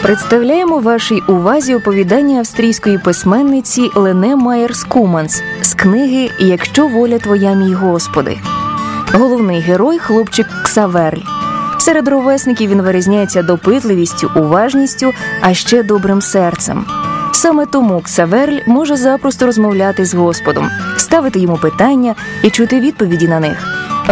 Представляємо вашій увазі оповідання австрійської письменниці Лене Майєрс-Куманс з книги «Якщо воля твоя, мій Господи». Головний герой – хлопчик Ксаверль. Серед ровесників він вирізняється допитливістю, уважністю, а ще добрим серцем. Саме тому Ксаверль може запросто розмовляти з Господом, ставити йому питання і чути відповіді на них.